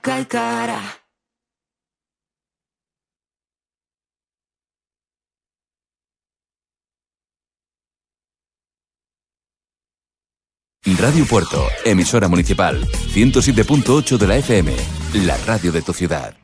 Calcara. Radio Puerto, emisora municipal, 107.8 de la FM, la radio de tu ciudad.